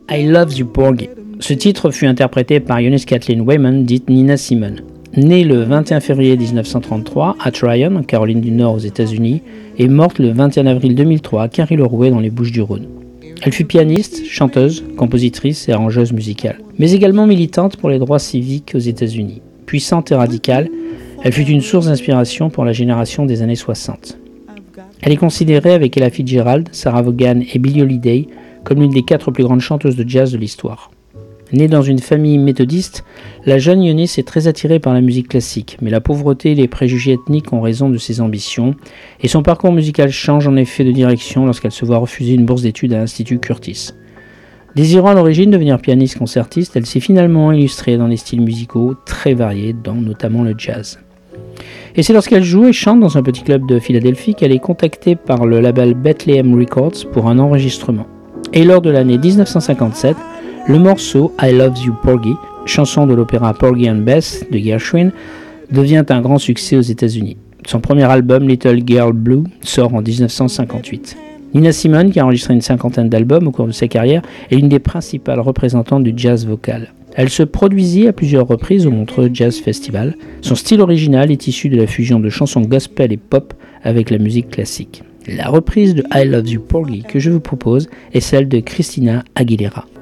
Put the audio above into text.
I Love You Porgy. Ce titre fut interprété par Eunice Kathleen Wayman, dite Nina Simone. Née le 21 février 1933 à Tryon, en Caroline du Nord aux États-Unis, et morte le 21 avril 2003 à Carry-le-Rouet dans les Bouches-du-Rhône. Elle fut pianiste, chanteuse, compositrice et arrangeuse musicale, mais également militante pour les droits civiques aux États-Unis. Puissante et radicale, elle fut une source d'inspiration pour la génération des années 60. Elle est considérée avec Ella Fitzgerald, Sarah Vaughan et Billie Holiday comme l'une des 4 plus grandes chanteuses de jazz de l'histoire. Née dans une famille méthodiste, la jeune Eunice est très attirée par la musique classique, mais la pauvreté et les préjugés ethniques ont raison de ses ambitions, et son parcours musical change en effet de direction lorsqu'elle se voit refuser une bourse d'études à l'Institut Curtis. Désirant à l'origine devenir pianiste concertiste, elle s'est finalement illustrée dans des styles musicaux très variés, dont notamment le jazz. Et c'est lorsqu'elle joue et chante dans un petit club de Philadelphie qu'elle est contactée par le label Bethlehem Records pour un enregistrement. Et lors de l'année 1957, le morceau I Love You Porgy, chanson de l'opéra Porgy and Bess de Gershwin, devient un grand succès aux États-Unis. Son premier album, Little Girl Blue, sort en 1958. Nina Simone, qui a enregistré une 50aine d'albums au cours de sa carrière, est l'une des principales représentantes du jazz vocal. Elle se produisit à plusieurs reprises au Montreux Jazz Festival. Son style original est issu de la fusion de chansons gospel et pop avec la musique classique. La reprise de I Love You Porgy que je vous propose est celle de Christina Aguilera.